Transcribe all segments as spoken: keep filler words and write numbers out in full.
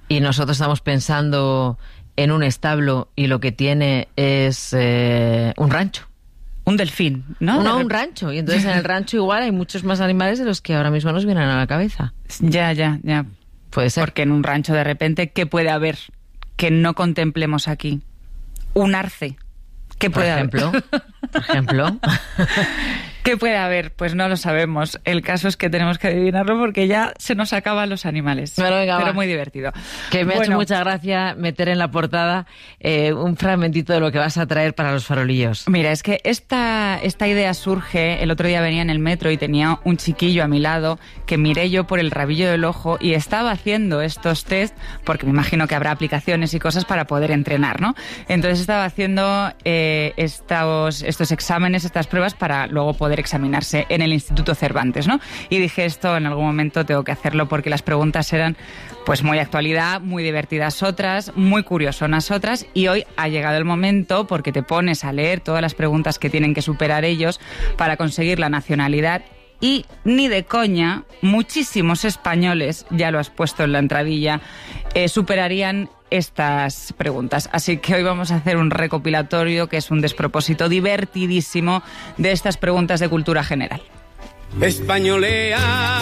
y nosotros estamos pensando en un establo y lo que tiene es eh, un rancho. Un delfín, ¿no? No, un rancho. Y entonces en el rancho igual hay muchos más animales de los que ahora mismo nos vienen a la cabeza. Ya, ya, ya. Puede ser. Porque en un rancho de repente, ¿qué puede haber que no contemplemos aquí? Un arce. ¿Qué puede Por ejemplo, haber? Por ejemplo. ¿Qué puede haber? Pues no lo sabemos. El caso es que tenemos que adivinarlo porque ya se nos acaban los animales. Bueno, venga, Pero va. muy divertido. Que me bueno. ha hecho mucha gracia meter en la portada eh, un fragmentito de lo que vas a traer para los farolillos. Mira, es que esta, esta idea surge, el otro día venía en el metro y tenía un chiquillo a mi lado que miré yo por el rabillo del ojo y estaba haciendo estos test, porque me imagino que habrá aplicaciones y cosas para poder entrenar, ¿no? Entonces estaba haciendo eh, estos, estos exámenes, estas pruebas para luego poder examinarse en el Instituto Cervantes, ¿no? Y dije, esto en algún momento tengo que hacerlo porque las preguntas eran pues muy actualidad, muy divertidas otras, muy curiosonas otras, y hoy ha llegado el momento porque te pones a leer todas las preguntas que tienen que superar ellos para conseguir la nacionalidad. Y ni de coña, muchísimos españoles, ya lo has puesto en la entradilla, eh, superarían estas preguntas. Así que hoy vamos a hacer un recopilatorio que es un despropósito divertidísimo de estas preguntas de cultura general. Españolea,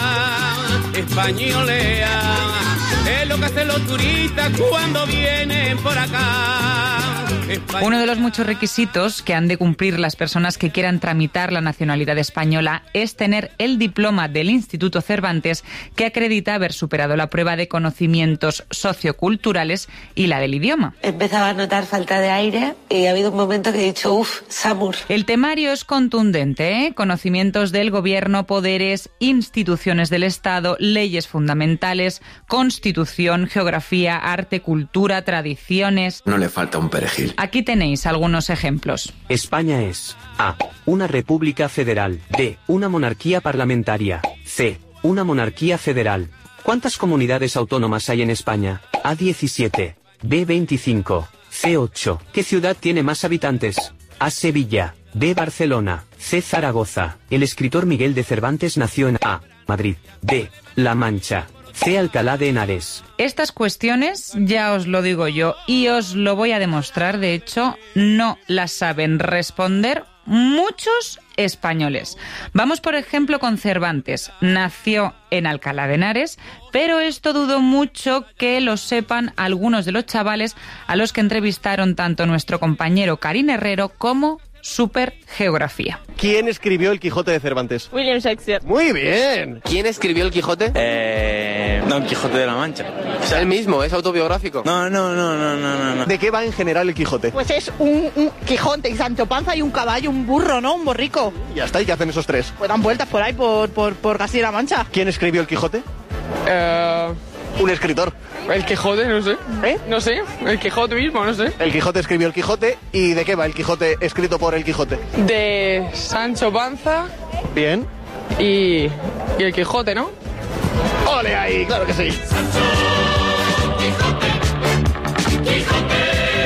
españolea, es lo que hacen los turistas cuando vienen por acá. Uno de los muchos requisitos que han de cumplir las personas que quieran tramitar la nacionalidad española es tener el diploma del Instituto Cervantes que acredita haber superado la prueba de conocimientos socioculturales y la del idioma. Empezaba a notar falta de aire y ha habido un momento que he dicho, uff, Samur. El temario es contundente, ¿eh? Conocimientos del gobierno, poderes, instituciones del Estado, leyes fundamentales, constitución, geografía, arte, cultura, tradiciones. No le falta un perejil. Aquí tenéis algunos ejemplos. España es A. Una república federal. B. Una monarquía parlamentaria. C. Una monarquía federal. ¿Cuántas comunidades autónomas hay en España? A. diecisiete. B. veinticinco. C. ocho. ¿Qué ciudad tiene más habitantes? A. Sevilla. B. Barcelona. C. Zaragoza. El escritor Miguel de Cervantes nació en A. Madrid. B. La Mancha. C. Alcalá de Henares. Estas cuestiones, ya os lo digo yo, y os lo voy a demostrar, de hecho, no las saben responder muchos españoles. Vamos, por ejemplo, con Cervantes. Nació en Alcalá de Henares, pero esto dudo mucho que lo sepan algunos de los chavales a los que entrevistaron tanto nuestro compañero Karin Herrero como Super Geografía. ¿Quién escribió El Quijote de Cervantes? William Shakespeare. Muy bien. ¿Quién escribió El Quijote? Eh... Don Quijote de la Mancha. O sea, él mismo, ¿es autobiográfico? No, no, no, no, no, no. ¿De qué va en general El Quijote? Pues es un, un Quijote y Sancho Panza y un caballo, un burro, ¿no? Un borrico. Ya está, ¿y qué hacen esos tres? Pues dan vueltas por ahí, por, por, por Castilla-La Mancha. ¿Quién escribió El Quijote? Eh... Un escritor. El Quijote, no sé. ¿Eh? No sé. El Quijote mismo, no sé. El Quijote escribió El Quijote. ¿Y de qué va El Quijote escrito por El Quijote? De Sancho Panza. Bien. Y, y El Quijote, ¿no? ¡Ole ahí! ¡Claro que sí! Sancho Quijote, Quijote,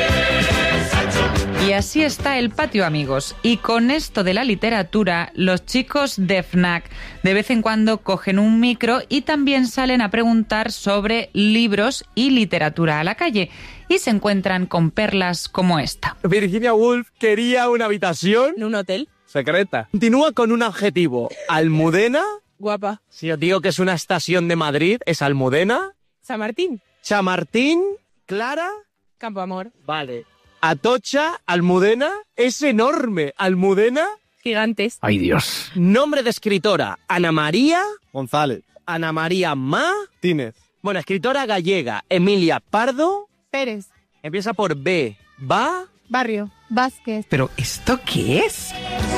Sancho. Y así está el patio, amigos. Y con esto de la literatura, los chicos de F N A C de vez en cuando cogen un micro y también salen a preguntar sobre libros y literatura a la calle. Y se encuentran con perlas como esta. Virginia Woolf quería una habitación... ¿En un hotel? Secreta. Continúa con un adjetivo. Almudena. Guapa. Si os digo que es una estación de Madrid, ¿es Almudena? San Martín. Chamartín. Clara. Campo Amor. Vale. Atocha. Almudena. Es enorme. Almudena. Gigantes. Ay, Dios. Nombre de escritora. Ana María. González. Ana María Ma. Tínez. Bueno, escritora gallega. Emilia Pardo. Pérez. Empieza por B. Va. Barrio. Vázquez. ¿Pero esto qué es?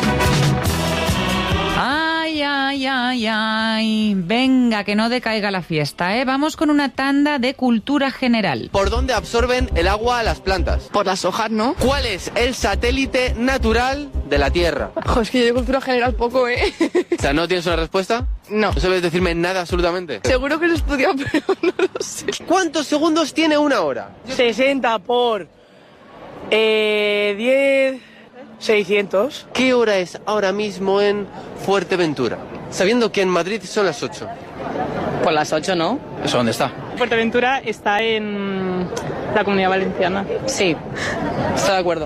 Ay, ay, ay, ay. Venga, que no decaiga la fiesta, ¿eh? Vamos con una tanda de cultura general. ¿Por dónde absorben el agua las plantas? Por las hojas, ¿no? ¿Cuál es el satélite natural de la Tierra? Joder, es que yo de cultura general poco, ¿eh? O sea, ¿no tienes una respuesta? No. ¿No sabes decirme nada absolutamente? Seguro que lo he estudiado, pero no lo sé. ¿Cuántos segundos tiene una hora? sesenta por... Eh... diez... seiscientos. ¿Qué hora es ahora mismo en Fuerteventura? Sabiendo que en Madrid son las ocho. Pues las ocho, ¿no? ¿Eso dónde está? Fuerteventura está en la Comunidad Valenciana. Sí, estoy de acuerdo.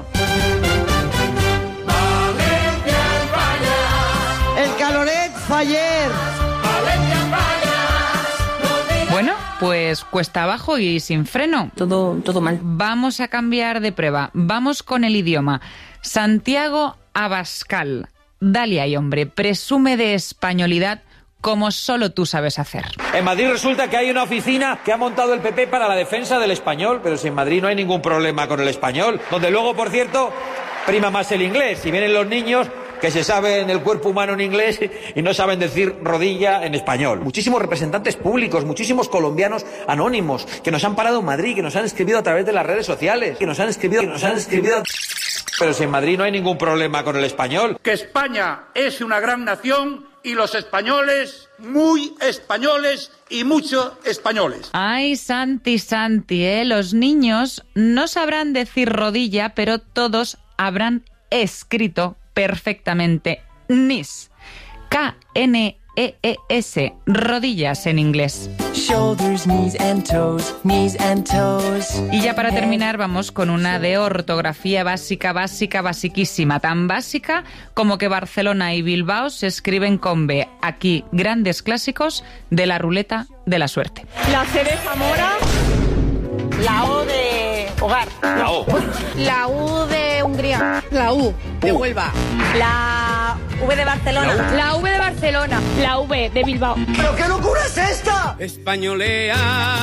El Caloret Faller. Bueno, pues cuesta abajo y sin freno. Todo, todo mal. Vamos a cambiar de prueba. Vamos con el idioma. Santiago Abascal. Dale ahí, hombre. Presume de españolidad como solo tú sabes hacer. En Madrid resulta que hay una oficina que ha montado el P P para la defensa del español, pero si en Madrid no hay ningún problema con el español, donde luego, por cierto, prima más el inglés. Si vienen los niños que se saben el cuerpo humano en inglés y no saben decir rodilla en español. Muchísimos representantes públicos, muchísimos colombianos anónimos que nos han parado en Madrid, que nos han escrito a través de las redes sociales, que nos han escrito, que nos han escrito. Pero si en Madrid no hay ningún problema con el español. Que España es una gran nación y los españoles, muy españoles y mucho españoles. Ay, Santi, Santi, ¿eh? Los niños no sabrán decir rodilla, pero todos habrán escrito perfectamente Knees. K N E E S, rodillas en inglés. Shoulders, knees and toes, knees and toes. Y ya para terminar vamos con una de ortografía básica, básica, basiquísima. Tan básica como que Barcelona y Bilbao se escriben con B. Aquí, grandes clásicos de la ruleta de la suerte. La C de Zamora. La O de hogar. La O. La U de Hungría. La U de Huelva. La V de Barcelona. La V de Barcelona. La V de Bilbao. ¿Pero qué locura es esta? Españolea,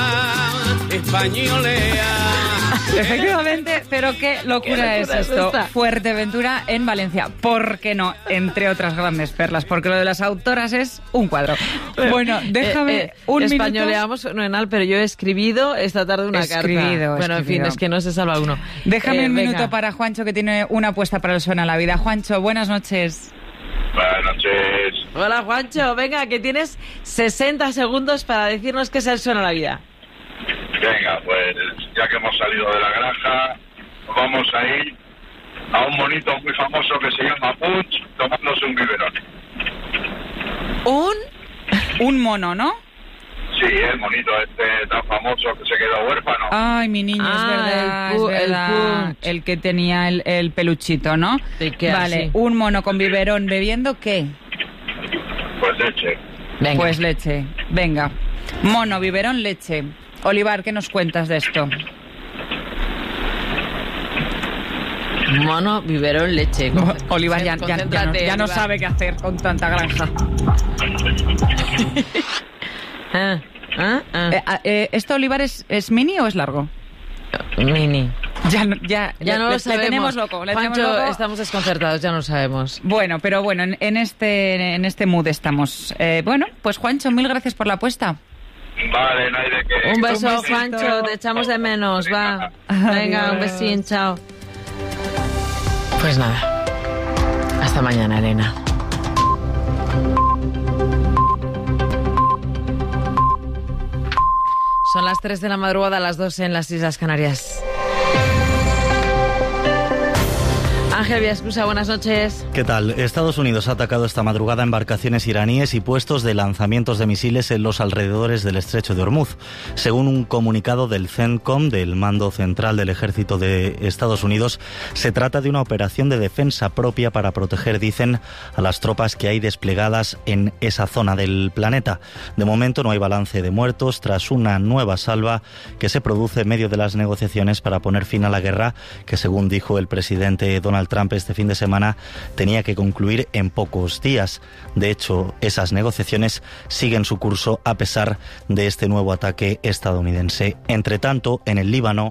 españolea. Efectivamente, pero qué locura, ¿Qué locura es esto. Es Fuerteventura en Valencia. ¿Por qué no? Entre otras grandes perlas, porque lo de las autoras es un cuadro. Bueno, déjame eh, eh, un minuto. Españoleamos fenomenal, pero yo he escribido esta tarde una escribido, carta. Bueno, escribido. en fin, es que no se salva uno. Déjame eh, un venga. minuto para Juancho, que tiene una apuesta para el Suena la Vida. Juancho, buenas noches. Buenas noches. Hola, Juancho. Venga, que tienes sesenta segundos para decirnos qué es el Suena la Vida. Venga, pues ya que hemos salido de la granja, vamos a ir a un monito muy famoso que se llama Punch, tomándose un biberón. ¿Un? Un mono, ¿no? Sí, el monito este tan famoso que se quedó huérfano. Ay, mi niño, ah, es verdad, el, pu- es verdad. El, el que tenía el, el peluchito, ¿no? Qué vale, así. Un mono con biberón bebiendo, ¿qué? Pues leche. Venga. Pues leche, venga. Mono, biberón, leche. Olivar, ¿qué nos cuentas de esto? Mono, biberón, leche. Con... Olivar ya, ya, ya, no, ya no sabe qué hacer con tanta granja. ah, ah, ah. Eh, eh, ¿Esto, Olivar, es, es mini o es largo? Mini. Ya, ya, ya no le, lo sabemos. Le tenemos loco. Le Juancho, tenemos loco. Estamos desconcertados, ya no lo sabemos. Bueno, pero bueno, en, en este en este mood estamos. Eh, bueno, pues Juancho, mil gracias por la apuesta. Vale, no hay de qué. Un beso, un Juancho, te echamos de menos, va. Venga, un besín, chao. Pues nada, hasta mañana, Elena. Son las tres de la madrugada, las dos en las Islas Canarias. Ángel Villaescusa, buenas noches. ¿Qué tal? Estados Unidos ha atacado esta madrugada embarcaciones iraníes y puestos de lanzamientos de misiles en los alrededores del estrecho de Hormuz. Según un comunicado del CENTCOM, del Mando Central del Ejército de Estados Unidos, se trata de una operación de defensa propia para proteger, dicen, a las tropas que hay desplegadas en esa zona del planeta. De momento no hay balance de muertos tras una nueva salva que se produce en medio de las negociaciones para poner fin a la guerra que, según dijo el presidente Donald Trump este fin de semana, tenía que concluir en pocos días. De hecho, esas negociaciones siguen su curso a pesar de este nuevo ataque estadounidense. Entre tanto, en el Líbano,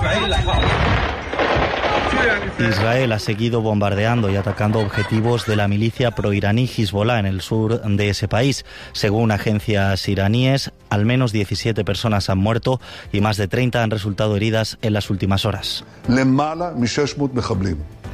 Israel ha seguido bombardeando y atacando objetivos de la milicia proiraní Hezbollah en el sur de ese país. Según agencias iraníes, al menos diecisiete personas han muerto y más de treinta han resultado heridas en las últimas horas.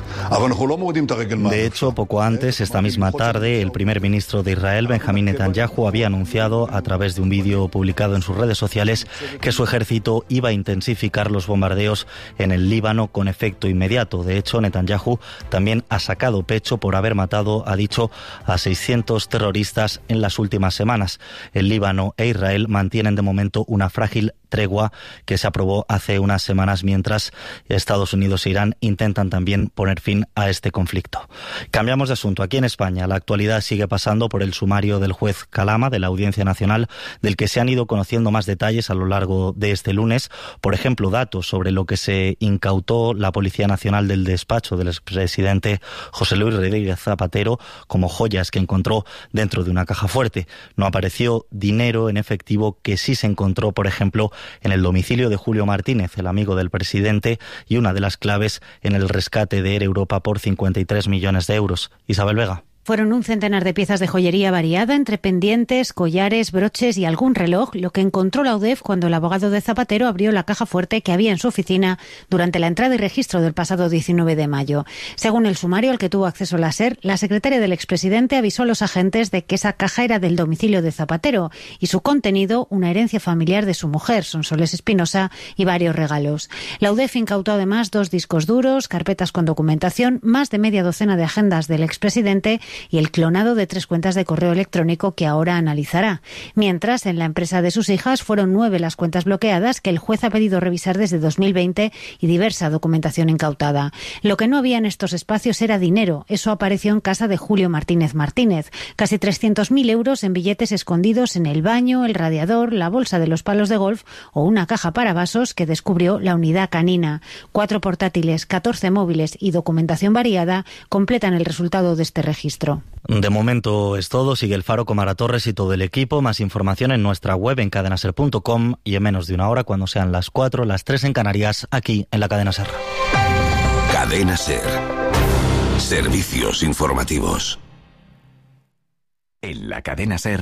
De hecho, poco antes, esta misma tarde, el primer ministro de Israel, Benjamín Netanyahu, había anunciado a través de un vídeo publicado en sus redes sociales que su ejército iba a intensificar los bombardeos en el Líbano con efecto inmediato. De hecho, Netanyahu también ha sacado pecho por haber matado, ha dicho, a seiscientos terroristas en las últimas semanas. El Líbano e Israel mantienen de momento una frágil tregua que se aprobó hace unas semanas mientras Estados Unidos e Irán intentan también poner fin a este conflicto. Cambiamos de asunto. Aquí en España, la actualidad sigue pasando por el sumario del juez Calama de la Audiencia Nacional, del que se han ido conociendo más detalles a lo largo de este lunes. Por ejemplo, datos sobre lo que se incautó la Policía Nacional del despacho del expresidente José Luis Rodríguez Zapatero como joyas que encontró dentro de una caja fuerte. No apareció dinero en efectivo que sí se encontró, por ejemplo, en el domicilio de Julio Martínez, el amigo del presidente, y una de las claves en el rescate de Air Europa por cincuenta y tres millones de euros. Isabel Vega. Fueron un centenar de piezas de joyería variada entre pendientes, collares, broches y algún reloj, lo que encontró la U D E F cuando el abogado de Zapatero abrió la caja fuerte que había en su oficina durante la entrada y registro del pasado diecinueve de mayo. Según el sumario al que tuvo acceso la SER, la secretaria del expresidente avisó a los agentes de que esa caja era del domicilio de Zapatero y su contenido una herencia familiar de su mujer, Sonsoles Espinosa, y varios regalos. La U D E F incautó además dos discos duros, carpetas con documentación, más de media docena de agendas del expresidente y el clonado de tres cuentas de correo electrónico que ahora analizará. Mientras, en la empresa de sus hijas fueron nueve las cuentas bloqueadas que el juez ha pedido revisar desde dos mil veinte y diversa documentación incautada. Lo que no había en estos espacios era dinero. Eso apareció en casa de Julio Martínez Martínez. Casi trescientos mil euros en billetes escondidos en el baño, el radiador, la bolsa de los palos de golf o una caja para vasos que descubrió la unidad canina. Cuatro portátiles, catorce móviles y documentación variada completan el resultado de este registro. De momento es todo. Sigue el Faro con Mara Torres y todo el equipo. Más información en nuestra web en cadena ser punto com y en menos de una hora, cuando sean las cuatro, las tres en Canarias, aquí en la Cadena Ser. Cadena Ser. Servicios informativos. En la Cadena Ser.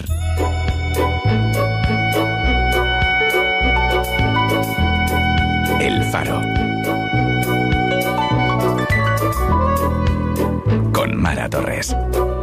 El Faro. Con Mara Torres.